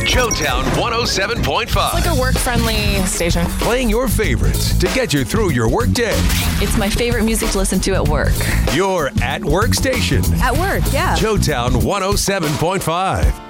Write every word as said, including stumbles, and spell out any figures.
Showtown one oh seven point five. It's like a work-friendly station. Playing your favorites to get you through your workday. It's my favorite music to listen to at work. Your at-work station. At work, yeah. Showtown one oh seven point five.